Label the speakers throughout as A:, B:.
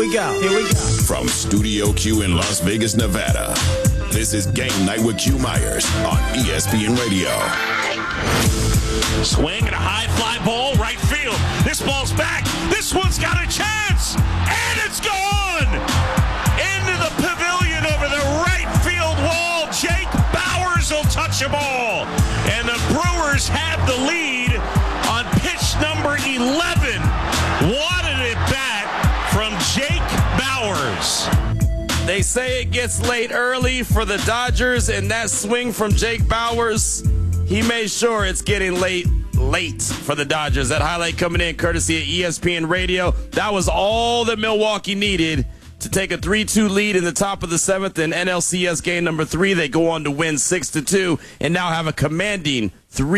A: we go.
B: From Studio Q in Las Vegas, Nevada, this is Game Night with Q Myers on ESPN Radio.
C: Swing and a high fly ball, right field. This ball's back. This one's got a chance. And it's gone! Into the pavilion over the right field wall. Jake Bauers will touch a ball. And the Brewers have the lead on pitch number 11. What an at-bat from Jake Bauers.
D: They say it gets late early for the Dodgers, and that swing from Jake Bauers, he made sure it's getting late for the Dodgers. That highlight coming in courtesy of ESPN Radio. That was all that Milwaukee needed to take a 3-2 lead in the top of the seventh in NLCS game number 3. They go on to win 6-2 and now have a commanding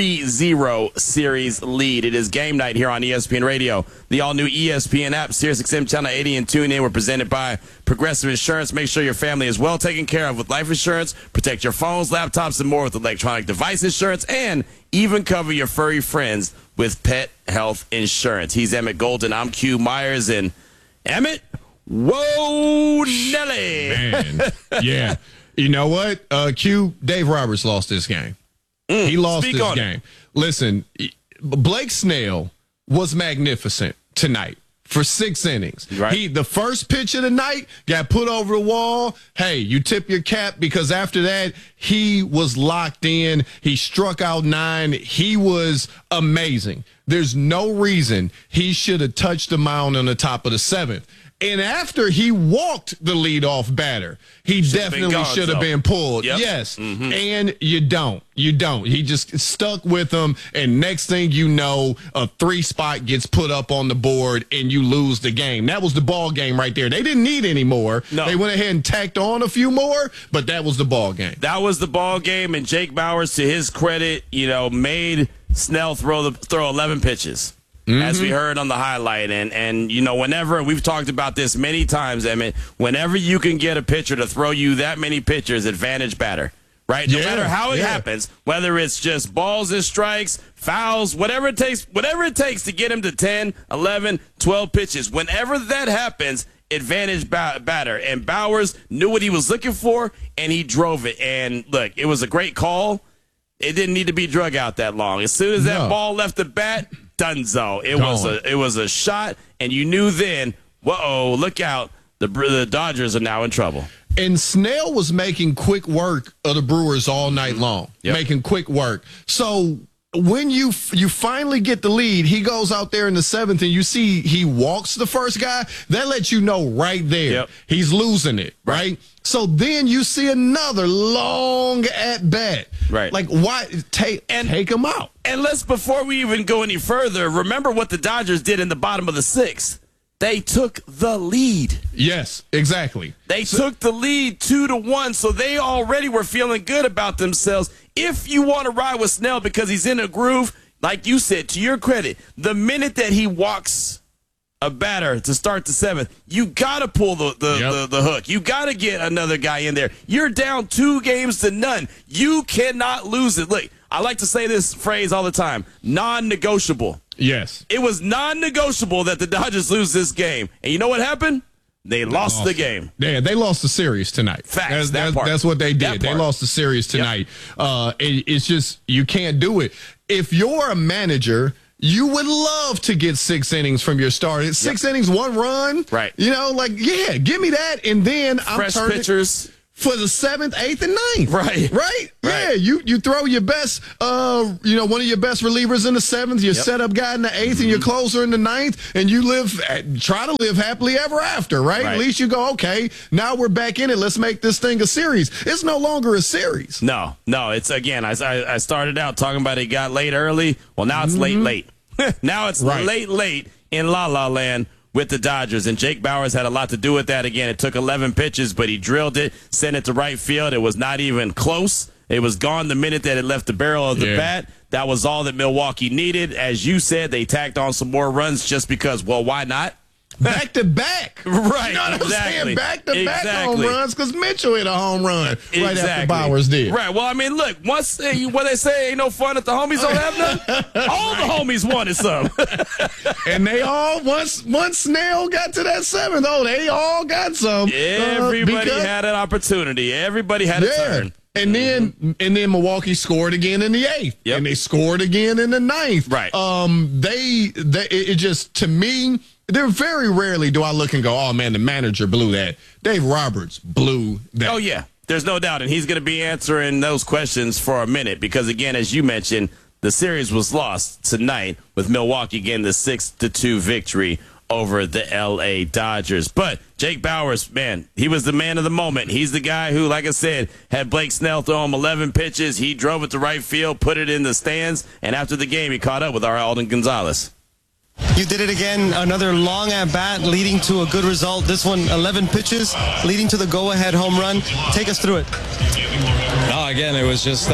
D: 3-0 series lead. It is Game Night here on ESPN Radio. The all-new ESPN app, SiriusXM Channel 80 and TuneIn were presented by Progressive Insurance. Make sure your family is well taken care of with life insurance. Protect your phones, laptops, and more with electronic device insurance. And even cover your furry friends with pet health insurance. He's Emmett Golden. I'm Q Myers. And Emmett, whoa, Nelly.
E: Man, yeah. You know what? Q, Dave Roberts lost this game. He lost this game. Listen, Blake Snell was magnificent tonight for 6 innings.
D: Right.
E: The first pitch of the night got put over the wall. Hey, you tip your cap because after that, he was locked in. He struck out 9. He was amazing. There's no reason he should have touched the mound on the top of the 7th. And after he walked the leadoff batter, he definitely should have been pulled.
D: Yep.
E: Yes. Mm-hmm. And you don't. He just stuck with him. And next thing you know, a 3-spot gets put up on the board and you lose the game. That was the ball game right there. They didn't need any more.
D: No.
E: They went ahead and tacked on a few more, but that was the ball game.
D: That was the ball game. And Jake Bauers, to his credit, made Snell throw 11 pitches. As we heard on the highlight. And whenever, we've talked about this many times, Emmett, whenever you can get a pitcher to throw you that many pitches, advantage batter, right? No matter how it happens, whether it's just balls and strikes, fouls, whatever it takes to get him to 10, 11, 12 pitches, whenever that happens, advantage batter. And Bauers knew what he was looking for, and he drove it. And look, it was a great call. It didn't need to be drug out that long. As soon as that ball left the bat, dunzo. It was a shot, and you knew then, whoa, look out. The Dodgers are now in trouble.
E: And Snell was making quick work of the Brewers all night long, making quick work. So when you finally get the lead, he goes out there in the 7th, and you see he walks the first guy. That lets you know right there he's losing it, right? So then you see another long at bat.
D: Right.
E: Like, why take him out?
D: And before we even go any further, remember what the Dodgers did in the bottom of the 6th. They took the lead.
E: Yes, exactly.
D: They took the lead 2-1, so they already were feeling good about themselves. If you want to ride with Snell because he's in a groove, like you said, to your credit, the minute that he walks a batter to start the 7th, you got to pull the hook. You got to get another guy in there. You're down 2-0. You cannot lose it. Look, I like to say this phrase all the time, non-negotiable.
E: Yes.
D: It was non-negotiable that the Dodgers lose this game. And you know what happened? They lost the game.
E: Yeah, they lost the series tonight.
D: Facts.
E: That's what they did. They lost the series tonight. It's just, you can't do it. If you're a manager, you would love to get 6 innings from your start. It's 6 innings, 1 run.
D: Right.
E: Give me that. And then
D: fresh pitchers
E: for the 7th, 8th, and 9th.
D: Right.
E: Yeah, you throw your best, one of your best relievers in the 7th, your setup guy in the 8th, and your closer in the 9th, and you try to live happily ever after, right? At least you go, okay, now we're back in it. Let's make this thing a series. It's no longer a series.
D: No. It's, again, I started out talking about it got late early. Well, now it's late. Now it's late in La La Land with the Dodgers, and Jake Bauers had a lot to do with that. Again, it took 11 pitches, but he drilled it, sent it to right field. It was not even close. It was gone the minute that it left the barrel of the bat. That was all that Milwaukee needed. As you said, they tacked on some more runs just because, well, why not?
E: back to back.
D: Right.
E: You know what I'm saying? Back to back home
D: Exactly.
E: runs because Mitchell hit a home run right after
D: Exactly.
E: Bowers did.
D: Right. Well, I mean, look, once what they say ain't no fun if the homies don't have none. All the homies wanted some.
E: And they all, once Snell got to that seventh, they all got some.
D: Everybody had an opportunity. Everybody had a turn.
E: And then Milwaukee scored again in the eighth,
D: Yep.
E: and they scored again in the ninth.
D: Right.
E: It just, to me, they're very rarely do I look and go, oh man, the manager blew that. Dave Roberts blew that.
D: Oh yeah, there's no doubt, and he's going to be answering those questions for a minute because, again, as you mentioned, the series was lost tonight with Milwaukee getting the 6-2 victory over the L.A. Dodgers. But Jake Bauers, man, he was the man of the moment. He's the guy who, like I said, had Blake Snell throw him 11 pitches. He drove it to right field, put it in the stands, and after the game, he caught up with our Alden Gonzalez.
A: You did it again, another long at-bat leading to a good result. This one, 11 pitches, leading to the go-ahead home run. Take us through it.
F: No, again, it was just,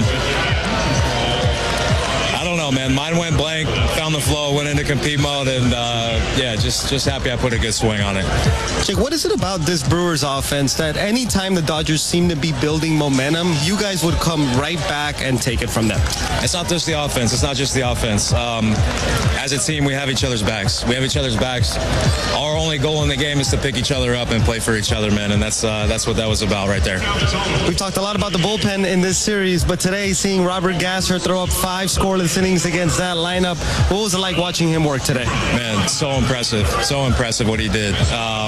F: I don't know, man. Mine went blank, found the flow, went into compete mode, and just happy I put a good swing on it.
A: Jake, what is it about this Brewers offense that anytime the Dodgers seem to be building momentum, you guys would come right back and take it from them?
F: It's not just the offense. It's not just the offense. As a team, we have each other's backs. Our only goal in the game is to pick each other up and play for each other, man, and that's what that was about right there.
A: We've talked a lot about the bullpen in this series, but today seeing Robert Gasser throw up 5 scoreless innings against that lineup, what was it like watching him work today?
F: Man, so impressive what he did.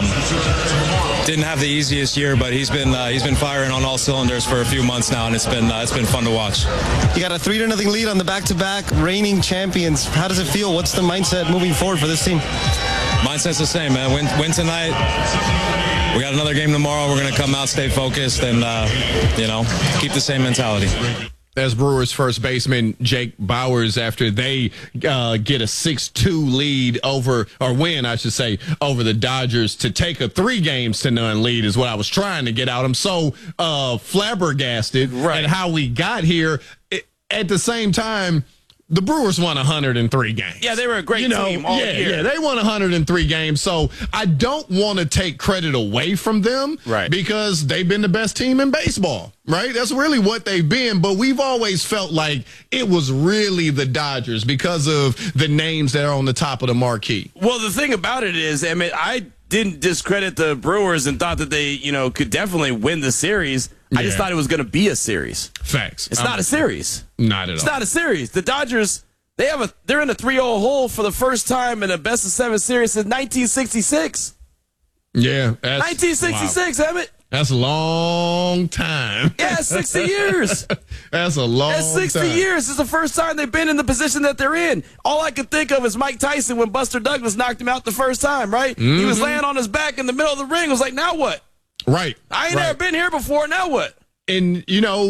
F: Didn't have the easiest year, but he's been firing on all cylinders for a few months now, and it's been fun to watch.
A: You got a 3-0 lead on the back-to-back reigning champions. How does it feel? What's the mindset moving forward for this team?
F: Mindset's the same, man. Win tonight. We got another game tomorrow. We're going to come out, stay focused, and keep the same mentality.
E: That's Brewers first baseman Jake Bauers after they get a 6-2 lead win, I should say, over the Dodgers to take a 3-0 lead is what I was trying to get out. I'm so flabbergasted at how we got here. At the same time, the Brewers won 103 games.
D: Yeah, they were a great team all year.
E: Yeah, they won 103 games. So I don't want to take credit away from them,
D: right?
E: Because they've been the best team in baseball, right? That's really what they've been. But we've always felt like it was really the Dodgers because of the names that are on the top of the marquee.
D: Well, the thing about it is, Emmett, I didn't discredit the Brewers and thought that they, could definitely win the series. I just thought it was going to be a series.
E: Facts.
D: It's not a series.
E: Not at all.
D: It's not a series. The Dodgers, they're in a 3-0 hole for the first time in a best-of-7 series since 1966.
E: Yeah.
D: 1966, wow. Emmett.
E: That's a long time.
D: Yeah, 60 years.
E: That's a long time.
D: That's 60 years. It's the first time they've been in the position that they're in. All I could think of is Mike Tyson when Buster Douglas knocked him out the first time, right? Mm-hmm. He was laying on his back in the middle of the ring. It was like, now what?
E: Right.
D: I ain't never been here before. Now what?
E: And,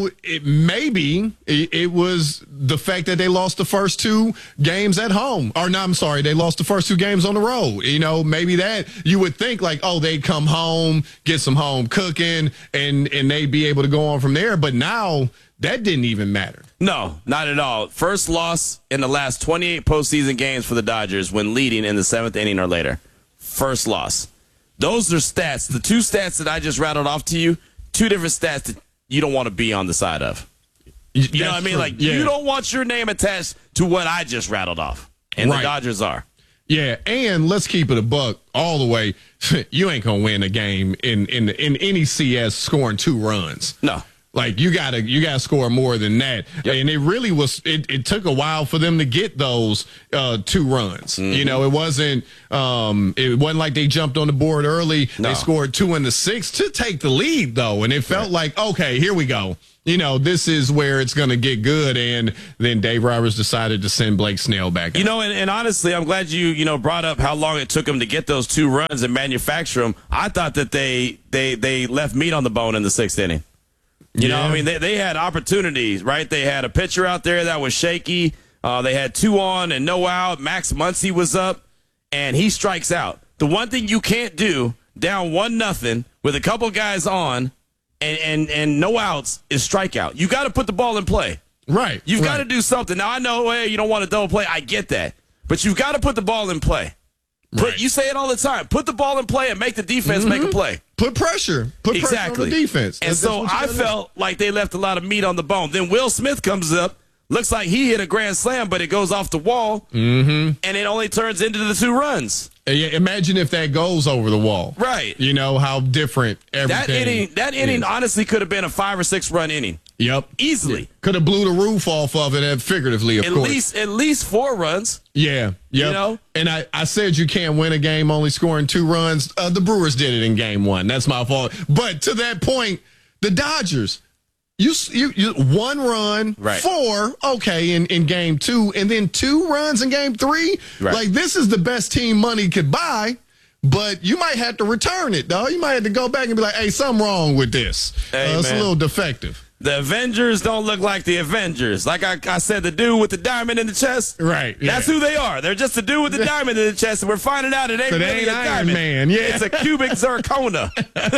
E: it was the fact that they lost the first 2 games at home. Or, no, I'm sorry, they lost the first 2 games on the road. Maybe that you would think like, oh, they'd come home, get some home cooking, and they'd be able to go on from there. But now that didn't even matter.
D: No, not at all. First loss in the last 28 postseason games for the Dodgers when leading in the 7th inning or later. First loss. Those are stats. The 2 stats that I just rattled off to you, 2 different stats that you don't want to be on the side of. You know what I mean? Like, you don't want your name attached to what I just rattled off. And the Dodgers are.
E: Yeah, and let's keep it a buck all the way. You ain't going to win a game in any CS scoring 2 runs.
D: No.
E: Like, you gotta score more than that. Yep. And it really was, it took a while for them to get those 2 runs. Mm-hmm. It wasn't like they jumped on the board early. No. They scored 2 in the 6th to take the lead, though. And it felt like, okay, here we go. This is where it's going to get good. And then Dave Roberts decided to send Blake Snell back out.
D: And honestly, I'm glad you brought up how long it took them to get those 2 runs and manufacture them. I thought that they left meat on the bone in the 6th inning. They had opportunities, right? They had a pitcher out there that was shaky. They had 2 on and no out. Max Muncy was up, and he strikes out. The one thing you can't do, down 1-0 with a couple guys on and no outs, is strike out. You got to put the ball in play.
E: Right.
D: You've got to do something. Now, I know, you don't want to double play. I get that. But you've got to put the ball in play. You say it all the time. Put the ball in play and make the defense make a play.
E: Put pressure. Put pressure on the defense.
D: And so I felt like they left a lot of meat on the bone. Then Will Smith comes up. Looks like he hit a grand slam, but it goes off the wall, and it only turns into the 2 runs.
E: Yeah, imagine if that goes over the wall.
D: Right.
E: You know how different everything.
D: That inning honestly could have been a 5 or 6 run inning.
E: Yep.
D: Easily.
E: Yeah. Could have blew the roof off of it, figuratively, of course.
D: At least 4 runs.
E: Yeah. Yep.
D: You know?
E: And I said you can't win a game only scoring 2 runs. The Brewers did it in game 1. That's my fault. But to that point, the Dodgers, you 1 run,
D: right.
E: 4, okay, in game 2, and then 2 runs in game 3.
D: Right.
E: Like, this is the best team money could buy. But you might have to return it, though. You might have to go back and be like, hey, something wrong with this. It's a little defective.
D: The Avengers don't look like the Avengers. Like I said, the dude with the diamond in the chest.
E: Right. Yeah.
D: That's who they are. They're just the dude with the diamond in the chest, and we're finding out it ain't really a
E: Iron
D: diamond.
E: Man. Yeah.
D: It's a cubic zirconia.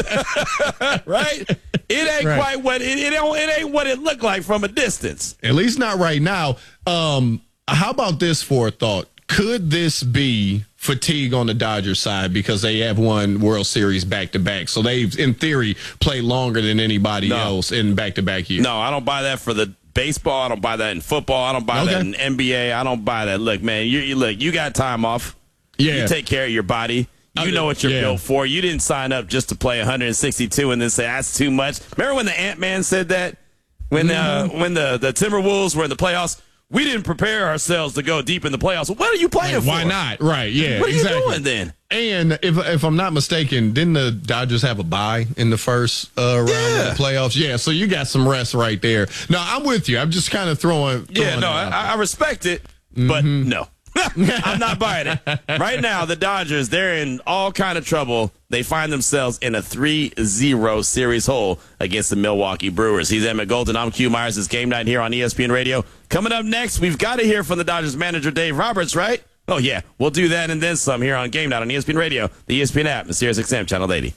D: Right? It ain't quite what it ain't what it looked like from a distance.
E: At least not right now. How about this for a thought? Could this be fatigue on the Dodgers side because they have won World Series back-to-back? So they've, in theory, played longer than anybody else in back-to-back years.
D: No, I don't buy that for the baseball. I don't buy that in football. I don't buy that in NBA. I don't buy that. Look, man, you got time off.
E: Yeah.
D: You take care of your body. You know what you're built for. You didn't sign up just to play 162 and then say, that's too much. Remember when the Ant-Man said that? When the Timberwolves were in the playoffs? We didn't prepare ourselves to go deep in the playoffs. What are you playing for?
E: Why not? Right, yeah,
D: What are
E: exactly.
D: you doing then?
E: And if I'm not mistaken, didn't the Dodgers have a bye in the first round of the playoffs? Yeah, so you got some rest right there. No, I'm with you. I'm just kind of throwing
D: I respect it, but no. I'm not buying it. Right now, the Dodgers, they're in all kind of trouble. They find themselves in a 3-0 series hole against the Milwaukee Brewers. He's Emmett Golden. I'm Q Myers. It's Game Night here on ESPN Radio. Coming up next, we've got to hear from the Dodgers manager, Dave Roberts, right? Oh, yeah. We'll do that and then some here on Game Night on ESPN Radio, the ESPN app, and Sirius XM Channel 80.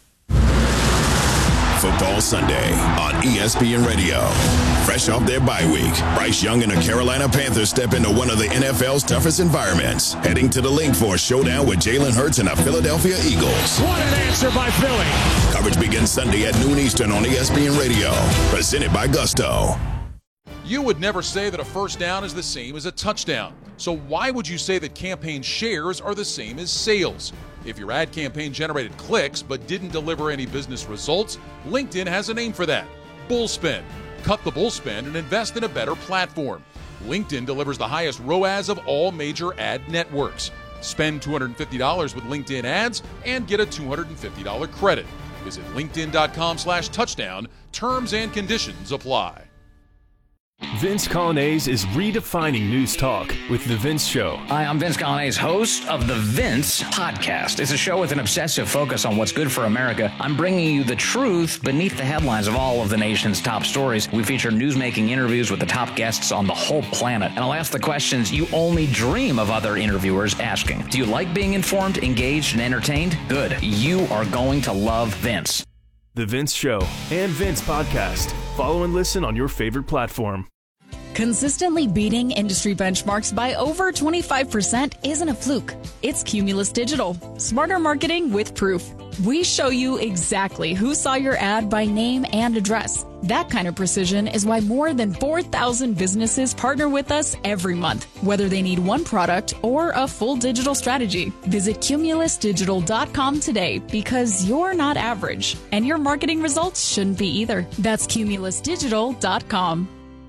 B: Football Sunday on ESPN Radio. Fresh off their bye week, Bryce Young and the Carolina Panthers step into one of the NFL's toughest environments, heading to the link for a showdown with Jalen Hurts and the Philadelphia Eagles.
G: What an answer by Philly.
B: Coverage begins Sunday at noon Eastern on ESPN Radio, presented by Gusto.
H: You would never say that a first down is the same as a touchdown. So why would you say that campaign shares are the same as sales? If your ad campaign generated clicks but didn't deliver any business results, LinkedIn has a name for that: Bullspend. Cut the bullspend and invest in a better platform. LinkedIn delivers the highest ROAS of all major ad networks. Spend $250 with LinkedIn ads and get a $250 credit. Visit linkedin.com/touchdown. Terms and conditions apply.
G: Vince Colonnese is redefining news talk with The Vince Show.
I: Hi, I'm Vince Colonnese, host of The Vince Podcast. It's a show with an obsessive focus on what's good for America. I'm bringing you the truth beneath the headlines of all of the nation's top stories. We feature newsmaking interviews with the top guests on the whole planet. And I'll ask the questions you only dream of other interviewers asking. Do you like being informed, engaged, and entertained? Good. You are going to love Vince.
G: The Vince Show and Vince Podcast. Follow and listen on your favorite platform.
J: Consistently beating industry benchmarks by over 25% isn't a fluke. It's Cumulus Digital. Smarter marketing with proof. We show you exactly who saw your ad by name and address. That kind of precision is why more than 4,000 businesses partner with us every month, whether they need one product or a full digital strategy. Visit cumulusdigital.com today because you're not average, and your marketing results shouldn't be either. That's cumulusdigital.com.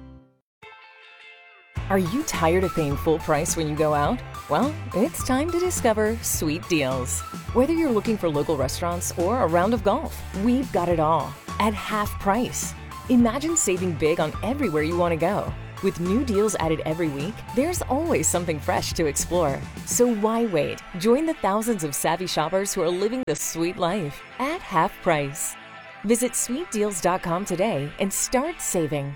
K: Are you tired of paying full price when you go out? Well, it's time to discover Sweet Deals. Whether you're looking for local restaurants or a round of golf, we've got it all at half price. Imagine saving big on everywhere you want to go. With new deals added every week, there's always something fresh to explore. So why wait? Join the thousands of savvy shoppers who are living the sweet life at half price. Visit sweetdeals.com today and start saving.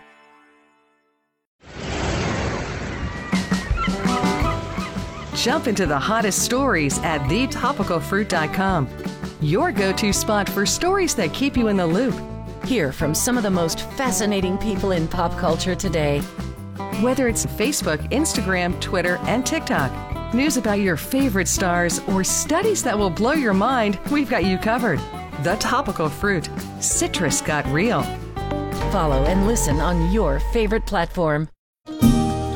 L: Jump into the hottest stories at thetopicalfruit.com. Your go-to spot for stories that keep you in the loop.
M: Hear from some of the most fascinating people in pop culture today.
L: Whether it's Facebook, Instagram, Twitter, and TikTok. News about your favorite stars, or studies that will blow your mind, we've got you covered. The Topical Fruit. Citrus got real.
M: Follow and listen on your favorite platform.